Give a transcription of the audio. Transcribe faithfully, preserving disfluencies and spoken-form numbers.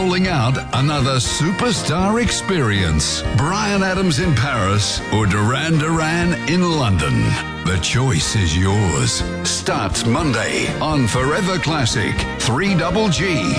rolling out another superstar experience. Bryan Adams in Paris or Duran Duran in London. The choice is yours. Starts Monday on Forever Classic three G G.